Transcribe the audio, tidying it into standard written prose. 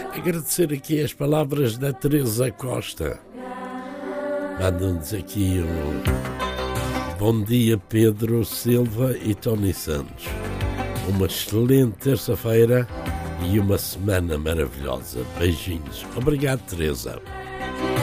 Agradecer aqui as palavras da Teresa Costa. Mandam-nos aqui um bom dia, Pedro Silva e Tony Santos. Uma excelente terça-feira e uma semana maravilhosa. Beijinhos. Obrigado, Teresa.